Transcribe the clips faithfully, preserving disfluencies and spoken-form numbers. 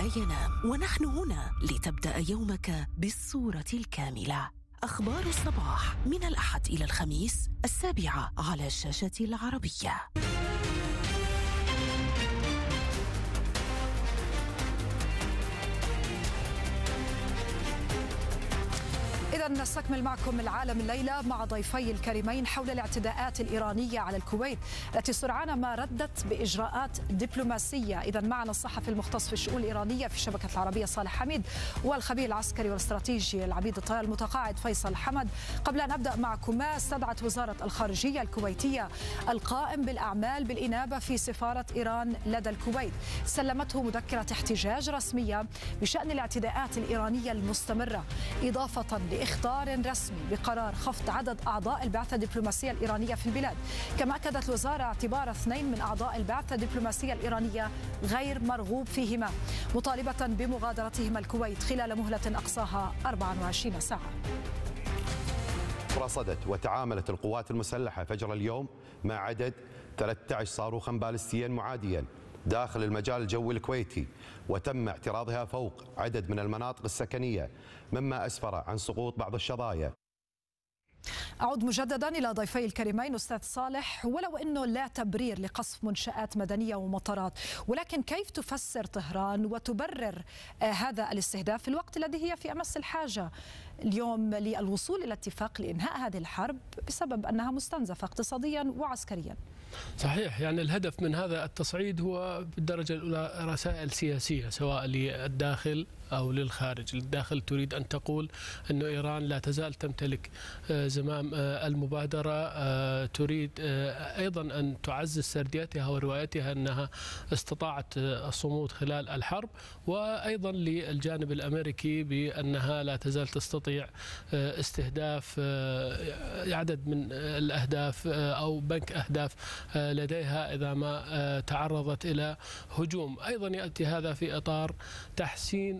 ينام، ونحن هنا لتبدأ يومك بالصورة الكاملة. أخبار الصباح من الأحد إلى الخميس السابعة على الشاشة العربية. إذا نستكمل معكم العالم الليلة مع ضيفي الكريمين حول الاعتداءات الإيرانية على الكويت التي سرعان ما ردت بإجراءات دبلوماسية. إذا معنا الصحفي المختص في الشؤون الإيرانية في الشبكة العربية صالح حميد، والخبير العسكري والاستراتيجي العميد الطيار المتقاعد فيصل حمد. قبل أن أبدأ معكما، استدعت وزارة الخارجية الكويتية القائم بالأعمال بالإنابة في سفارة إيران لدى الكويت، سلمته مذكرة احتجاج رسمية بشأن الاعتداءات الإيرانية المستمرة، إضافة لإخطار رسمي بقرار خفض عدد أعضاء البعثة الدبلوماسية الإيرانية في البلاد. كما أكدت الوزارة اعتبار اثنين من أعضاء البعثة الدبلوماسية الإيرانية غير مرغوب فيهما، مطالبة بمغادرتهما الكويت خلال مهلة أقصاها أربع وعشرين ساعة. رصدت وتعاملت القوات المسلحة فجر اليوم مع عدد ثلاثة عشر صاروخا باليستيا معاديا داخل المجال الجوي الكويتي، وتم اعتراضها فوق عدد من المناطق السكنية، مما أسفر عن سقوط بعض الشظايا. أعود مجددا إلى ضيفي الكريمين أستاذ صالح، ولو أنه لا تبرير لقصف منشآت مدنية ومطارات، ولكن كيف تفسر طهران وتبرر آه هذا الاستهداف في الوقت الذي هي في أمس الحاجة اليوم للوصول إلى اتفاق لإنهاء هذه الحرب بسبب أنها مستنزفة اقتصاديا وعسكريا؟ صحيح، يعني الهدف من هذا التصعيد هو بالدرجة الأولى رسائل سياسية سواء للداخل أو للخارج. للداخل تريد أن تقول أن إيران لا تزال تمتلك زمام المبادرة، تريد أيضا أن تعزز سرديتها وروايتها أنها استطاعت الصمود خلال الحرب، وأيضا للجانب الأمريكي بأنها لا تزال تستطيع استهداف عدد من الأهداف أو بنك أهداف لديها إذا ما تعرضت إلى هجوم. أيضا يأتي هذا في إطار تحسين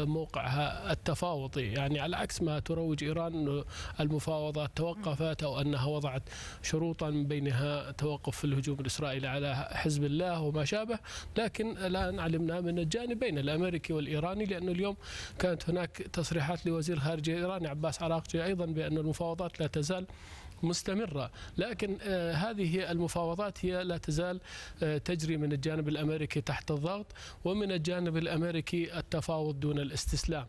موقعها التفاوضي، يعني على عكس ما تروج إيران أن المفاوضات توقفت أو أنها وضعت شروطا من بينها توقف الهجوم الإسرائيلي على حزب الله وما شابه، لكن الآن علمنا من الجانبين الأمريكي والإيراني، لأنه اليوم كانت هناك تصريحات لوزير خارجية الإيراني عباس عراقجي أيضا بأن المفاوضات لا تزال مستمرة، لكن آه هذه المفاوضات هي لا تزال آه تجري من الجانب الأمريكي تحت الضغط، ومن الجانب الأمريكي التفاوض دون الاستسلام.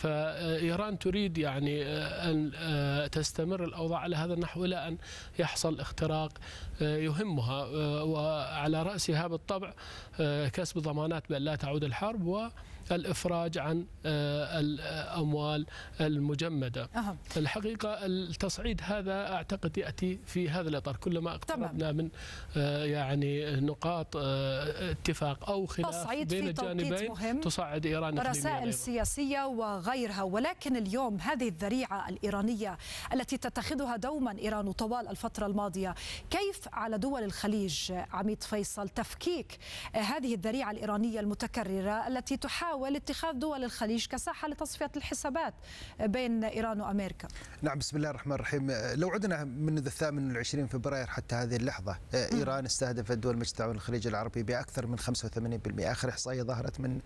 فإيران تريد يعني آه أن آه تستمر الأوضاع على هذا النحو إلى أن يحصل اختراق آه يهمها، آه وعلى رأسها بالطبع آه كسب ضمانات بأن لا تعود الحرب والإفراج عن آه الأموال المجمدة. أهم. الحقيقة التصعيد هذا أعتقد قد يأتي في هذا الإطار، كلما اقتربنا من آه يعني نقاط آه اتفاق أو خلاف بين الجانبين تصعد إيران رسائل سياسية وغيرها. ولكن اليوم هذه الذريعة الإيرانية التي تتخذها دوما إيران طوال الفترة الماضية، كيف على دول الخليج عميد فيصل تفكيك آه هذه الذريعة الإيرانية المتكررة التي تحاول اتخاذ دول الخليج كساحة لتصفية الحسابات بين إيران وأمريكا؟ نعم، بسم الله الرحمن الرحيم. لو عدنا منذ الثامن والعشرين فبراير حتى هذه اللحظة، إيران استهدفت دول مجلس التعاون الخليجي العربي بأكثر من خمسة وثمانين بالمئة. آخر إحصائية ظهرت من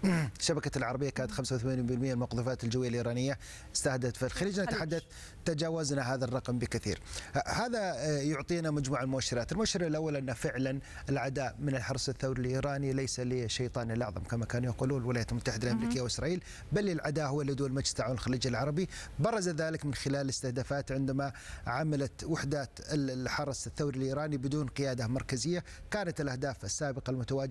شبكة العربية كانت خمسة وثمانين بالمئة المقذوفات الجوية الإيرانية استهدفت في الخليج. نتحدث تجاوزنا هذا الرقم بكثير. هذا يعطينا مجموعة المؤشرات. المؤشر الأول أن فعلا العداء من الحرس الثوري الإيراني ليس للشيطان الأعظم كما كانوا يقولون الولايات المتحدة الأمريكية وإسرائيل، بل العداء هو لدول مجلس التعاون الخليجي العربي. برز ذلك من خلال الاستهدافات عندما عملت وحدات الحرس الثوري الإيراني بدون قيادة مركزية. كانت الأهداف السابقة المتواجدة